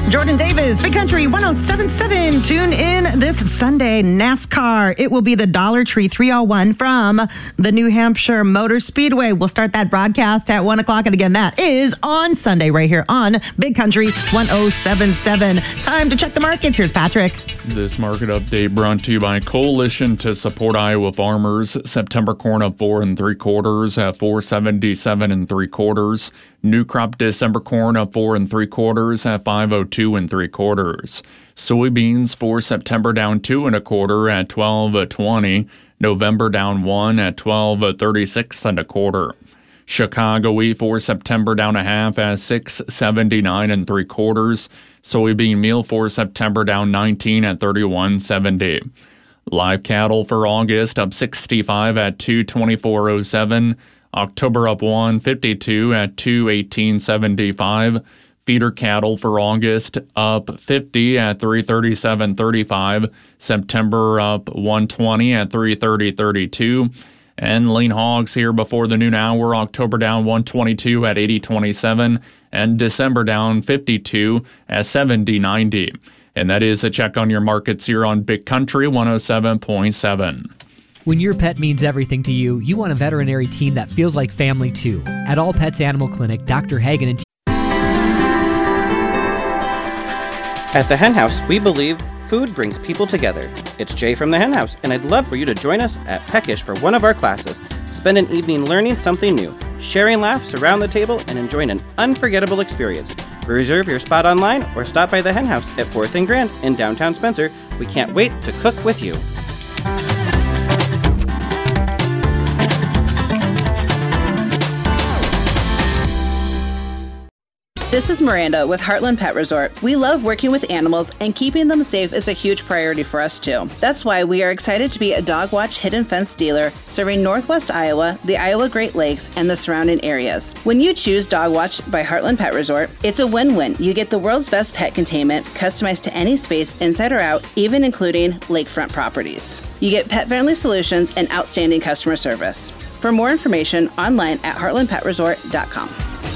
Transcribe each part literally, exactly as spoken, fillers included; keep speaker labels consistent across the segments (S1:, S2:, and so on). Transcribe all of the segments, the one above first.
S1: Jordan Davis, Big Country one oh seven point seven. Tune in this Sunday, NASCAR. It will be the Dollar Tree three oh one from the New Hampshire Motor Speedway. We'll start that broadcast at one o'clock. And again, that is on Sunday right here on Big Country one oh seven point seven. Time to check the markets. Here's Patrick.
S2: This market update brought to you by Coalition to Support Iowa Farmers. September corn up four and three quarters at four seventy-seven and three quarters. New crop December corn up four and three quarters at five oh two and three quarters. Soybeans for September down two and a quarter at twelve twenty. November down one at twelve thirty-six and a quarter. Chicago wheat for September down a half at six seventy-nine and three quarters. Soybean meal for September down nineteen at thirty-one seventy. Live cattle for August up sixty-five at two twenty-four oh seven. October up one fifty-two at two eighteen seventy-five. Feeder cattle for August up fifty at three thirty-seven thirty-five. September up one twenty at three thirty thirty-two. And lean hogs here before the noon hour. October down one twenty-two at eighty twenty-seven. And December down fifty-two at seventy ninety. And that is a check on your markets here on Big Country one oh seven point seven.
S3: When your pet means everything to you, you want a veterinary team that feels like family too. At All Pets Animal Clinic, Doctor Hagen and
S4: At the Hen House, we believe food brings people together. It's Jay from the Hen House, and I'd love for you to join us at Peckish for one of our classes. Spend an evening learning something new, sharing laughs around the table, and enjoying an unforgettable experience. Reserve your spot online or stop by the Hen House at fourth and Grand in downtown Spencer. We can't wait to cook with you.
S5: This is Miranda with Heartland Pet Resort. We love working with animals, and keeping them safe is a huge priority for us too. That's why we are excited to be a Dog Watch Hidden Fence dealer serving Northwest Iowa, the Iowa Great Lakes, and the surrounding areas. When you choose Dog Watch by Heartland Pet Resort, it's a win-win. You get the world's best pet containment, customized to any space inside or out, even including lakefront properties. You get pet-friendly solutions and outstanding customer service. For more information, online at heartland pet resort dot com.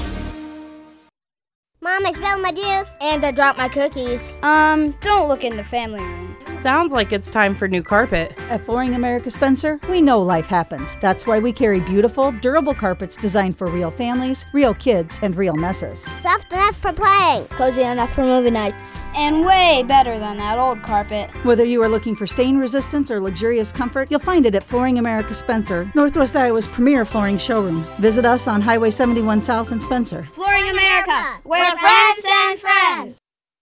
S6: Mom, I spilled my juice. And I dropped my cookies.
S7: Um, don't look in the family room.
S8: Sounds like it's time for new carpet.
S9: At Flooring America Spencer, we know life happens. That's why we carry beautiful, durable carpets designed for real families, real kids, and real messes.
S6: Soft enough for playing.
S7: Cozy enough for movie nights. And way better than that old carpet.
S9: Whether you are looking for stain resistance or luxurious comfort, you'll find it at Flooring America Spencer, Northwest Iowa's premier flooring showroom. Visit us on Highway seventy-one South in Spencer.
S7: Flooring America, where friends and friends.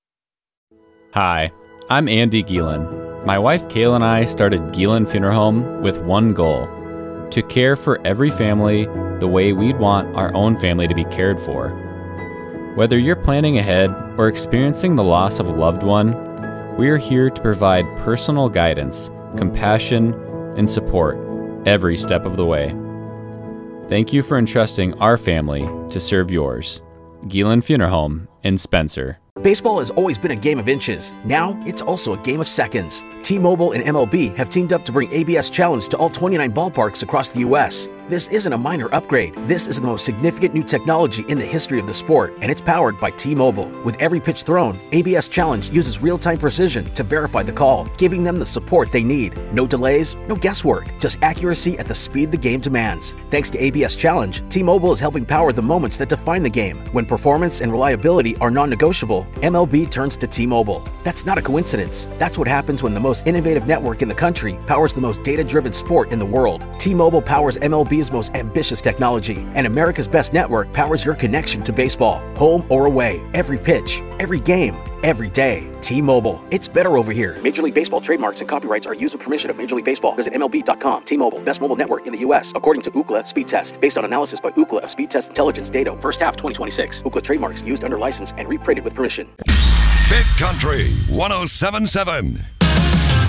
S10: Hi, I'm Andy Gielen. My wife Kayla and I started Gielen Funeral Home with one goal: to care for every family the way we'd want our own family to be cared for. Whether you're planning ahead or experiencing the loss of a loved one, we are here to provide personal guidance, compassion, and support every step of the way. Thank you for entrusting our family to serve yours. Gielen Funeral Home in Spencer.
S11: Baseball has always been a game of inches. Now, it's also a game of seconds. T-Mobile and M L B have teamed up to bring A B S Challenge to all twenty-nine ballparks across the U S This isn't a minor upgrade. This is the most significant new technology in the history of the sport, and it's powered by T-Mobile. With every pitch thrown, A B S Challenge uses real-time precision to verify the call, giving them the support they need. No delays, no guesswork, just accuracy at the speed the game demands. Thanks to A B S Challenge, T-Mobile is helping power the moments that define the game. When performance and reliability are non-negotiable, M L B turns to T-Mobile. That's not a coincidence. That's what happens when the most innovative network in the country powers the most data-driven sport in the world. T-Mobile powers M L B's most ambitious technology, and America's best network powers your connection to baseball, home or away, every pitch, every game, every day. T-Mobile. It's better over here. Major League Baseball trademarks and copyrights are used with permission of Major League Baseball. Visit M L B dot com. T-Mobile, best mobile network in the U S, according to Ookla Speed Test. Based on analysis by Ookla of Speed Test Intelligence data, first half twenty twenty-six. Ookla trademarks used under license and reprinted with permission.
S12: Big Country one oh seven point seven.